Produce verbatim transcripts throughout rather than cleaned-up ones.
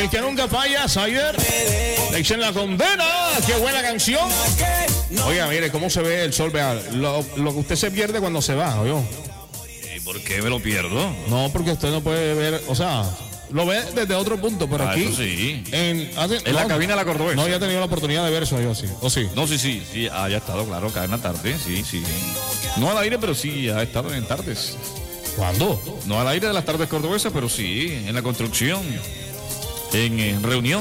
El que nunca falla, Saider. Le dicen La Condena. Qué buena canción. Oiga, mire cómo se ve el sol. Vea, lo, lo que usted se pierde cuando se va, ¿oyó? ¿Y por qué me lo pierdo? No, porque usted no puede ver, o sea, lo ve desde otro punto, pero Ah, aquí. eso sí. En, hace, En no, la cabina de la Cordobesa. No, ya he tenido la oportunidad de ver eso yo, sí. ¿O sí? No, sí, sí, sí, haya estado, claro, acá en la tarde, sí, sí. No al aire, pero sí ha estado en tardes. ¿Cuándo? No al aire de las tardes cordobesas, pero sí, en la construcción, en, en reunión.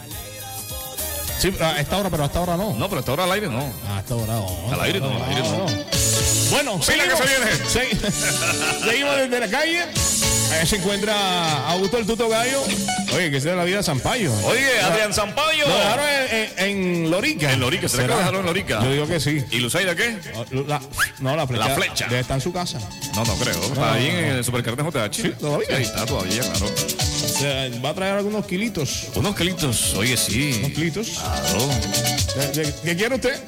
Sí, a esta hora, pero hasta ahora no. No, pero hasta ahora al aire no. Ah, hasta ahora no. Al aire no, al aire no. Bueno, Mira que se viene. Se- Seguimos desde la calle. Ahí se encuentra Augusto el Tuto Gallo. Oye, que sea la vida de Sampaio. Oye, Adrián Sampaio. Lo dejaron en, en, en Lorica. En Lorica, ¿será que lo dejaron en Lorica? Yo digo que sí. ¿Y Luzaida qué? La- no, la flecha. La flecha. Debe estar en su casa. No, no creo. Está No, ahí no, en el Supercarnet J H. Sí, todavía. Sí, ahí está todavía, claro. O sea, va a traer algunos kilitos. Unos kilitos, oye, Unos sí. kilitos. Claro. ¿De- de- ¿Qué quiere usted?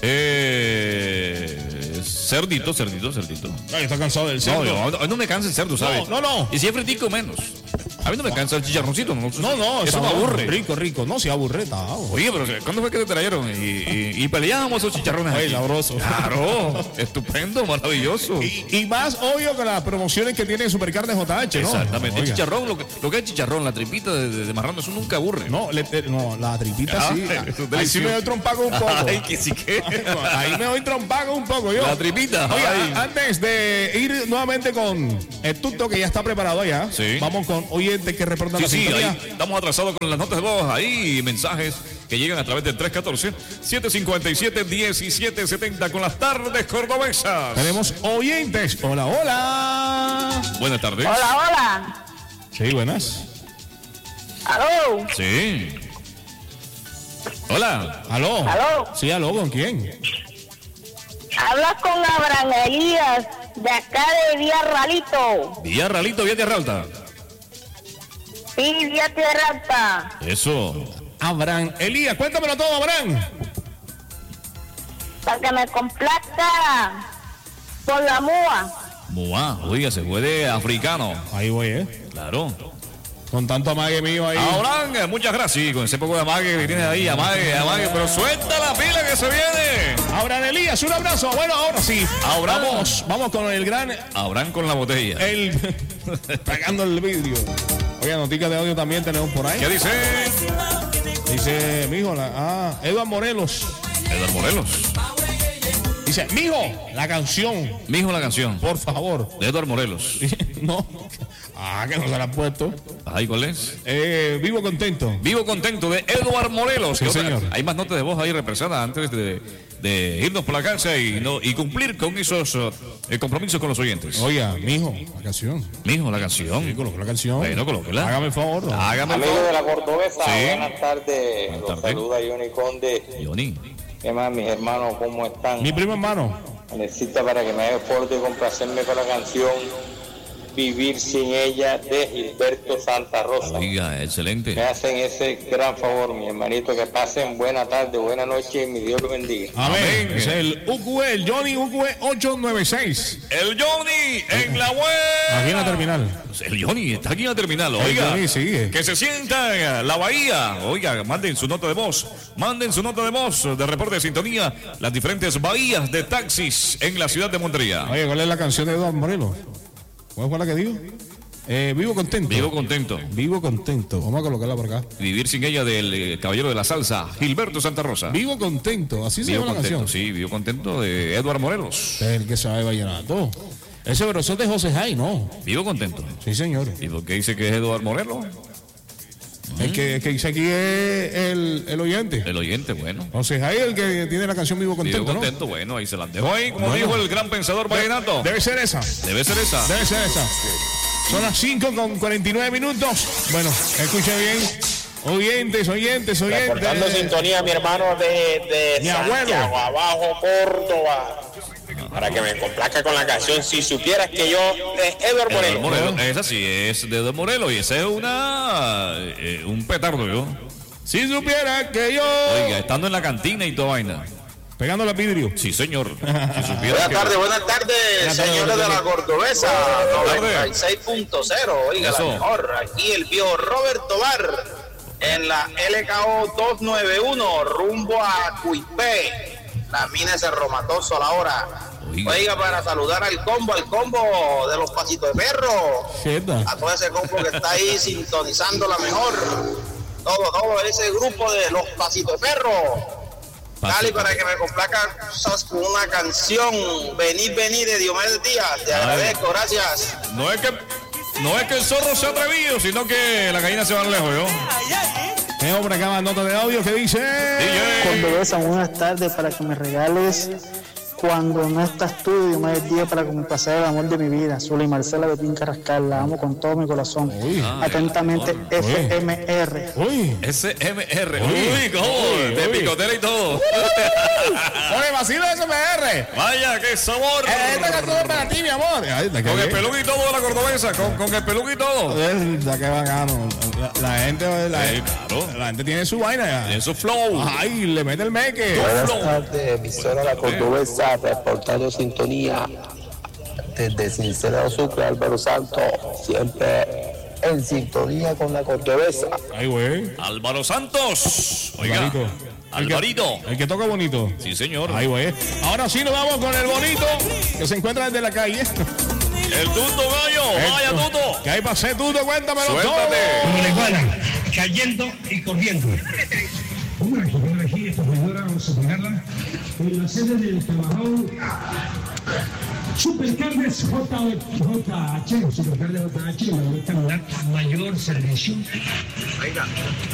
Eh, cerdito, cerdito, cerdito. Ay, está cansado del No, cerdo. yo, a mí no me cansa el cerdo, ¿sabes? No, no, no. Y si es fritico, menos. A mí no me cansa el chicharroncito. No, No, no, eso me está aburre. Rico, rico. No, si aburre, está. Oye, pero ¿cuándo fue que te trajeron? Y, y, y peleábamos esos chicharrones. Ay, aquí. sabroso. Claro, estupendo, maravilloso. Y, y más obvio que las promociones que tiene Supercarne J H, ¿no? Exactamente. El Oiga. chicharrón, lo que, lo que es chicharrón, la tripita de, de, de marrano, eso nunca aburre. No, le- le- no, la tripita Ah, sí. eso es Ahí sí delicioso. me doy trompago un poco. Ay, que sí que. Ahí me doy trompago un poco yo. La tripita. Oiga, Ay. antes de ir nuevamente con el tuto que ya está preparado allá, Sí. vamos con oyentes que reportan Sí, la sí, sintonía. ahí estamos atrasados con las notas de voz, ahí mensajes que llegan a través del tres uno cuatro, siete cinco siete, uno siete siete cero con las tardes cordobesas. Tenemos oyentes. Hola, hola. Buenas tardes. Hola, hola. Sí, buenas. Aló, Sí. Hola. Aló. aló. Sí, aló, ¿con quién? Hablas con Abraham Elías de acá de Vía Ralito. Vía Ralito, Vía Tierra Alta. Sí, Vía Tierra Alta. Eso. Abraham Elías, cuéntamelo todo, Abraham. Para que me complazca por la múa. Mua, oiga, se fue de africano. Ahí voy, ¿eh? Claro. Con tanto amague mío ahí. Abraham, muchas gracias. Sí, con ese poco de amague que tienes ahí, amague, amague, pero suelta la pila que se viene. Abraham Elías, un abrazo. Bueno, ahora sí. Abraham. Vamos, vamos con el gran. Abraham con la botella. El. Pegando el vidrio. Oye, noticias de audio también tenemos por ahí. ¿Qué dice? Dice, mijo, la, ah, Eduardo Morelos. Eduardo Morelos. Dice, mijo, la canción, Mijo la canción. por favor. De Eduardo Morelos. No. Ah, que no se la ha puesto. Ahí, ¿cuál es? Eh, vivo contento. Vivo contento de Eduardo Morelos. Sí, Que otra- señor. Hay más notas de voz ahí represadas antes de, de irnos por la casa y, no, y cumplir con esos eh, compromisos con los oyentes. Oiga, mijo, la canción. Mijo, la canción. Sí, coloca la canción. Bueno, colóquela. Hágame el favor. ¿no? Hágame el Amigos de favor. la Cordobesa, Sí. buenas tardes. Buenas Los tardes. saluda Johnny Conde. Johnny. ¿Qué más, mis hermanos? ¿Cómo están? Mi primo hermano. Necesita para que me haga el favor de complacerme con la canción Vivir sin ella de Gilberto Santa Rosa. Oiga, Me excelente. hacen ese gran favor, mi hermanito, que pasen buena tarde, buena noche y mi Dios los bendiga. Amén. Amén. Es el U Q E, el Johnny U Q E ocho nueve seis. El Johnny en la web. Aquí en la terminal. El Johnny está aquí en la terminal. El Oiga, Johnny sigue. que se sienta en la bahía. Oiga, manden su nota de voz. Manden su nota de voz de reporte de sintonía. Las diferentes bahías de taxis en la ciudad de Montería. Oye, ¿cuál es la canción de Eduardo Morelos? ¿Cuál fue la que dijo? Eh, vivo contento. Vivo contento. Vivo contento. Vamos a colocarla por acá. Vivir sin ella del eh, caballero de la salsa, Gilberto Santa Rosa. Vivo contento. Así se Vivo llama la contento, canción. sí, vivo contento de Eduardo Morelos. Es el que sabe vallenato. Ese verso es de José Jai, ¿no? Vivo contento. Sí, señor. ¿Y por qué dice que es Eduardo Morelos? El que, el que dice aquí es el, el oyente. El oyente, bueno. José Jai, el que tiene la canción Vivo contento, Vivo ¿no? contento, bueno, ahí se la dejo ahí, como Bueno. dijo el gran pensador vallenato. Debe ser esa. Debe ser esa. Debe ser esa. Son las cinco con cuarenta y nueve minutos. Bueno, escuche bien. Oyentes, oyentes, oyentes. Reportando sintonía, mi hermano de, de Mi Santiago, abuelo. abajo, Córdoba. Para que me complazca con la canción Si supieras que yo, de Eduardo Eduardo Moreno. Morelos, esa sí es de Eduardo Morelos y ese es una eh, un petardo, yo. Si supiera que yo. Oiga, estando en la cantina y toda vaina. Pegando la vidrio. Sí, señor. Si Buenas supiera que- tardes, buenas tardes, Buenas tardes, señores de buenas la Cordobesa, tardes. noventa y seis punto cero. Oiga, Eso. la mejor. Aquí el viejo Roberto Bar. en la L K O doscientos noventa y uno, rumbo a Cuipé, la mina de Cerro Matoso a la hora. Oiga. Oiga, para saludar al combo, al combo de los Pasitos de Perro, a todo ese combo que está ahí sintonizando la mejor, todo, todo ese grupo de los Pasitos de Perro. Dale, para que me complazcan con una canción, Venir, Venir, de Diomedes Díaz. Te agradezco, gracias. No es que no es que el zorro se ha atrevido, sino que la gallina se va lejos, ¿yo? Eh, hombre, acá nota de audio que dice... Cordobesa, buenas tardes, para que me regales Cuando no estás tú, Diomedes Díaz, para complacer el amor de mi vida. Zully Marcela de Pin Carrascal, la amo con todo mi corazón. Uy, atentamente, uy, F M R. Uy. S M R. Uy, uy, uy, de picotera y todo. Oye, vacilo de S M R. Vaya, qué sabor. Eh, esta canción es para ti, mi amor. Ay, con bien. El peluque y todo de la cordobesa, con, con el peluque y todo. Ya que bacano. La, la gente, la, sí, claro. La gente tiene su vaina ya. Tiene su flow. Ay, le mete el meque. Buenas tardes, emisora La Cordobesa, reportando sintonía desde Cincelejo Sucre, Álvaro Santos, siempre en sintonía con La Cordobesa. Ay, güey. Álvaro Santos. Oiga. Alvarito. Alvarito. El que, el que toca bonito. Sí, señor. Ahí, güey. Ahora sí nos vamos con el bonito que se encuentra desde la calle. El Tuto Gallo. El, Vaya, Tuto. ¿Qué hay para hacer, Tuto? Cuéntamelo Suéltate. todo. Como la iguana, cayendo y corriendo. Una que viene aquí, esta señora, vamos a pegarla en la sede del Camajón. Supercarnes J H, Supercarnes J H, mayor servicio.